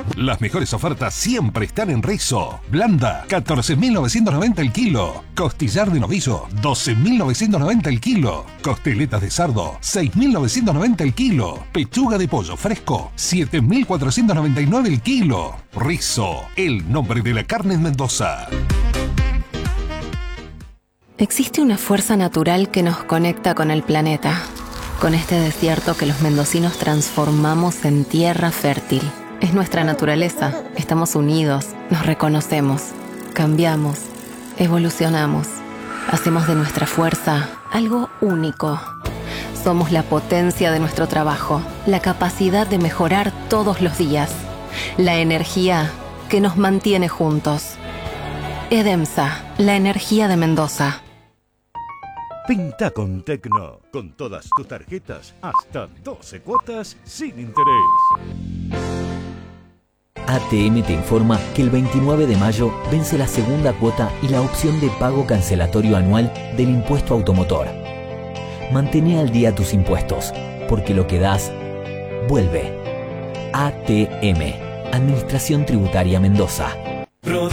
Las mejores ofertas siempre están en Rizo. Blanda, 14.990 el kilo. Costillar de novillo, 12.990 el kilo. Costeletas de cerdo, 6.990 el kilo. Pechuga de pollo fresco, 7.499 el kilo. Rizo, el nombre de la carne en Mendoza. Existe una fuerza natural que nos conecta con el planeta, con este desierto que los mendocinos transformamos en tierra fértil. Es nuestra naturaleza, estamos unidos, nos reconocemos, cambiamos, evolucionamos, hacemos de nuestra fuerza algo único. Somos la potencia de nuestro trabajo, la capacidad de mejorar todos los días, la energía que nos mantiene juntos. Edemsa, la energía de Mendoza. Pinta con Tecno, con todas tus tarjetas, hasta 12 cuotas sin interés. ATM te informa que el 29 de mayo vence la segunda cuota y la opción de pago cancelatorio anual del impuesto automotor. Mantén al día tus impuestos, porque lo que das, vuelve. ATM, Administración Tributaria Mendoza.